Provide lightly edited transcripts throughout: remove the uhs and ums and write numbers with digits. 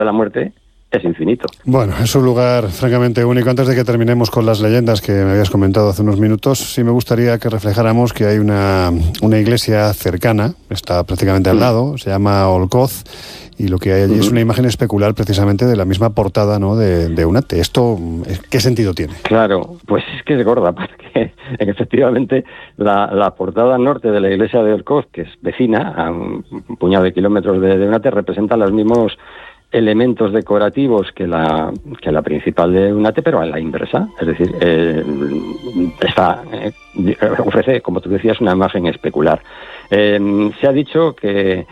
de la muerte es infinito. Bueno, es un lugar francamente único. Antes de que terminemos con las leyendas que me habías comentado hace unos minutos, sí me gustaría que reflejáramos que hay una iglesia cercana, está prácticamente al lado, se llama Olcoz, y lo que hay allí es una imagen especular precisamente de la misma portada, ¿no?, de Eunate. ¿Esto qué sentido tiene? Claro, pues es que es gorda, porque efectivamente la portada norte de la iglesia de Olcoz, que es vecina, a un puñado de kilómetros de Eunate, representa los mismos elementos decorativos que la principal de Eunate, pero a la inversa. Es decir, ofrece, como tú decías, una imagen especular. Se ha dicho que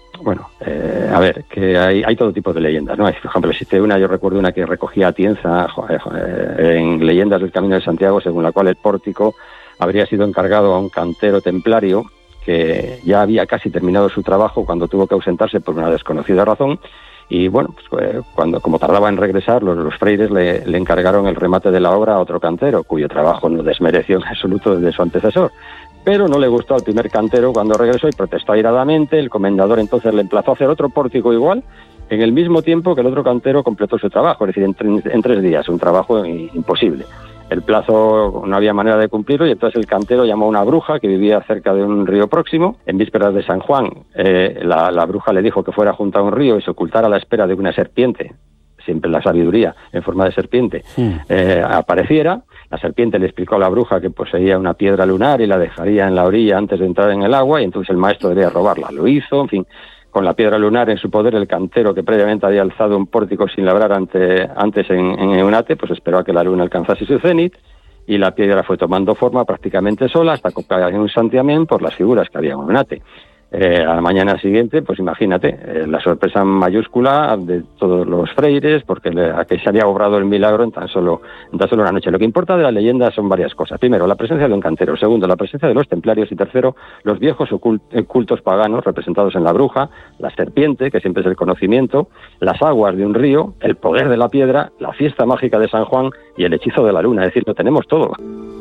que hay todo tipo de leyendas, ¿no? Por ejemplo, existe yo recuerdo una que recogía Atienza en Leyendas del Camino de Santiago, según la cual el pórtico habría sido encargado a un cantero templario que ya había casi terminado su trabajo cuando tuvo que ausentarse por una desconocida razón. Y bueno, pues, como tardaba en regresar, los freires le encargaron el remate de la obra a otro cantero, cuyo trabajo no desmereció en absoluto de su antecesor. Pero no le gustó al primer cantero cuando regresó y protestó airadamente. El comendador entonces le emplazó a hacer otro pórtico igual, en el mismo tiempo que el otro cantero completó su trabajo, es decir, en 3 días, un trabajo imposible. El plazo no había manera de cumplirlo y entonces el cantero llamó a una bruja que vivía cerca de un río próximo. En vísperas de San Juan, la bruja le dijo que fuera junto a un río y se ocultara a la espera de que una serpiente, siempre la sabiduría en forma de serpiente, apareciera. La serpiente le explicó a la bruja que poseía una piedra lunar y la dejaría en la orilla antes de entrar en el agua, y entonces el maestro debía robarla. Lo hizo, en fin. Con la piedra lunar en su poder, el cantero, que previamente había alzado un pórtico sin labrar antes en Eunate, pues esperó a que la luna alcanzase su cenit, y la piedra fue tomando forma prácticamente sola hasta copiar en un santiamén por las figuras que había en Eunate. A la mañana siguiente, pues imagínate, la sorpresa mayúscula de todos los freires, porque a que se había obrado el milagro en tan solo una noche. Lo que importa de la leyenda son varias cosas. Primero, la presencia de un cantero. Segundo, la presencia de los templarios. Y tercero, los viejos cultos paganos representados en la bruja, la serpiente, que siempre es el conocimiento, las aguas de un río, el poder de la piedra, la fiesta mágica de San Juan y el hechizo de la luna. Es decir, lo tenemos todo.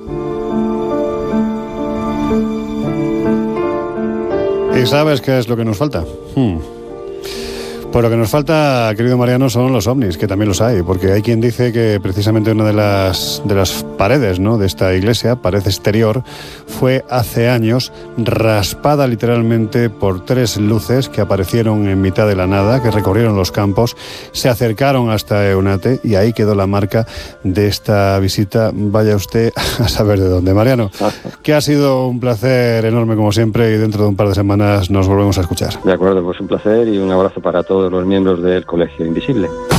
¿Y sabes qué es lo que nos falta? Pues lo que nos falta, querido Mariano, son los ovnis, que también los hay, porque hay quien dice que precisamente una de las paredes, ¿no?, de esta iglesia, pared exterior, fue hace años raspada literalmente por 3 luces que aparecieron en mitad de la nada, que recorrieron los campos, se acercaron hasta Eunate y ahí quedó la marca de esta visita. Vaya usted a saber de dónde. Mariano, que ha sido un placer enorme como siempre, y dentro de un par de semanas nos volvemos a escuchar. De acuerdo, pues un placer y un abrazo para todos los miembros del Colegio Invisible.